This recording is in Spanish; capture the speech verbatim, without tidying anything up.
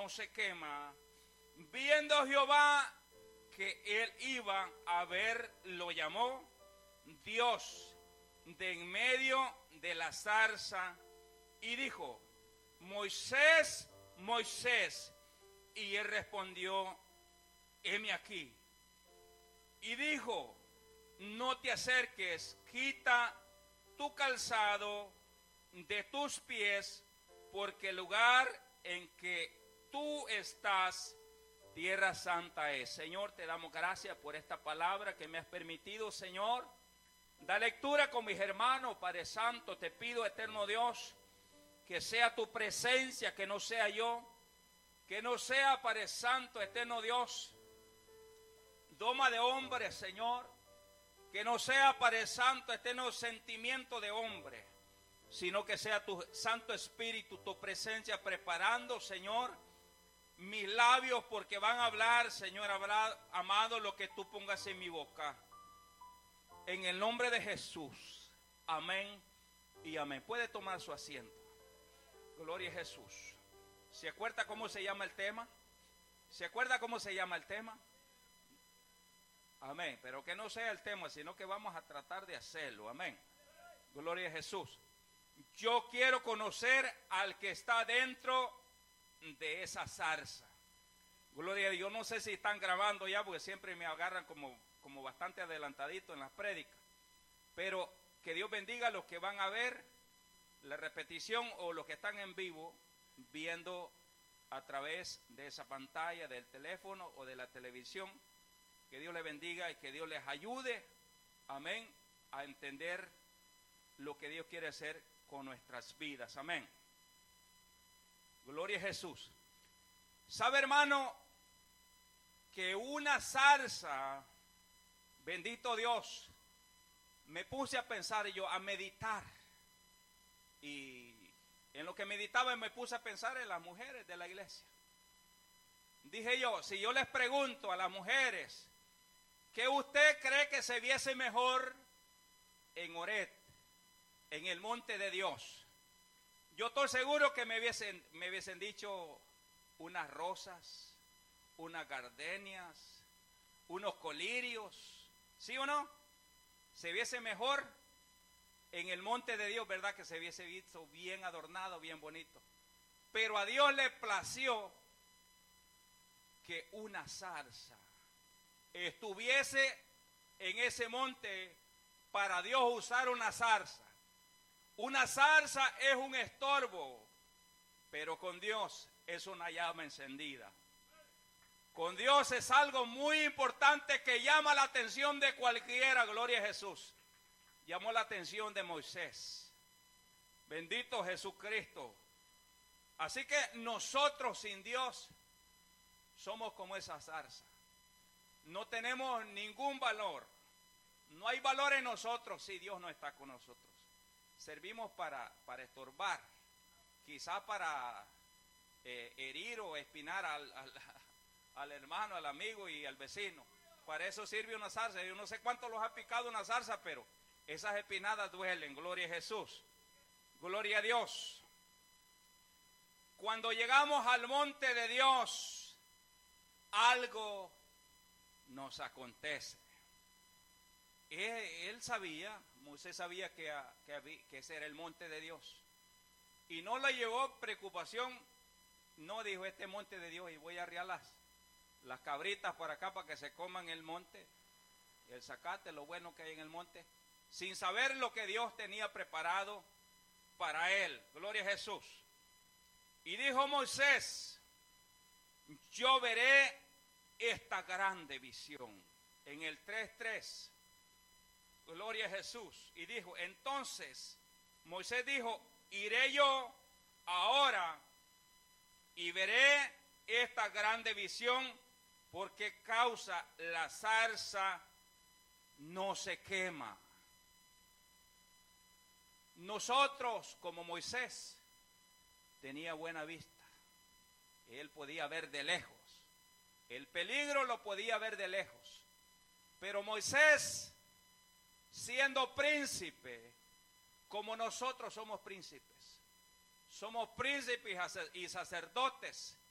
no se quema. Viendo Jehová que él iba a ver, lo llamó Dios de en medio de la zarza y dijo: Moisés, Moisés. Y él respondió: heme aquí. Y dijo: no te acerques, quita tu calzado de tus pies, porque el lugar en que tú estás, tierra santa es. Señor, te damos gracias por esta palabra que me has permitido, Señor. Da lectura con mis hermanos, Padre Santo. Te pido, eterno Dios, que sea tu presencia, que no sea yo, que no sea, Padre Santo, eterno Dios, doma de hombre, Señor, que no sea, Padre Santo, eterno sentimiento de hombre, sino que sea tu Santo Espíritu, tu presencia preparando, Señor, mis labios, porque van a hablar, Señor amado, lo que tú pongas en mi boca. En el nombre de Jesús, amén y amén. Puede tomar su asiento. Gloria a Jesús. ¿Se acuerda cómo se llama el tema? ¿Se acuerda cómo se llama el tema? Amén. Pero que no sea el tema, sino que vamos a tratar de hacerlo. Amén. Gloria a Jesús. Yo quiero conocer al que está dentro de esa zarza. Gloria a Dios. Yo no sé si están grabando ya, porque siempre me agarran como, como bastante adelantadito en las prédicas. Pero que Dios bendiga a los que van a ver la repetición o los que están en vivo viendo a través de esa pantalla, del teléfono o de la televisión. Que Dios les bendiga y que Dios les ayude, amén, a entender lo que Dios quiere hacer con nuestras vidas, amén. Gloria a Jesús. ¿Sabe, hermano, que una zarza, bendito Dios, me puse a pensar yo, a meditar, y en lo que meditaba me puse a pensar en las mujeres de la iglesia. Dije yo, si yo les pregunto a las mujeres, ¿qué usted cree que se viese mejor en Oret, en el monte de Dios? Yo estoy seguro que me hubiesen, me hubiesen dicho unas rosas, unas gardenias, unos colirios, ¿sí o no? Se viese mejor en el monte de Dios, ¿verdad? Que se hubiese visto bien adornado, bien bonito. Pero a Dios le plació que una zarza estuviese en ese monte. Para Dios usar una zarza. Una zarza es un estorbo, pero con Dios es una llama encendida. Con Dios es algo muy importante que llama la atención de cualquiera. Gloria a Jesús. Llamó la atención de Moisés. Bendito Jesucristo. Así que nosotros sin Dios somos como esa zarza. No tenemos ningún valor. No hay valor en nosotros si Dios no está con nosotros. Servimos para, para estorbar, quizá para eh, herir o espinar al, al, al hermano, al amigo y al vecino. Para eso sirve una zarza. Yo no sé cuánto los ha picado una zarza, pero esas espinadas duelen. Gloria a Jesús. Gloria a Dios. Cuando llegamos al monte de Dios, algo nos acontece. Él, él sabía, Moisés sabía que, que, que ese era el monte de Dios. Y no le llevó preocupación. No dijo, este monte de Dios, y voy a arriar las, las cabritas por acá para que se coman el monte, el zacate, lo bueno que hay en el monte, sin saber lo que Dios tenía preparado para él. Gloria a Jesús. Y dijo Moisés, yo veré esta grande visión. En el tres tres, gloria a Jesús. Y dijo, entonces Moisés dijo, iré yo ahora y veré esta grande visión, porque causa la zarza no se quema. Nosotros, como Moisés, tenía buena vista. Él podía ver de lejos. El peligro lo podía ver de lejos. Pero Moisés, siendo príncipe, como nosotros somos príncipes, somos príncipes y sacerdotes,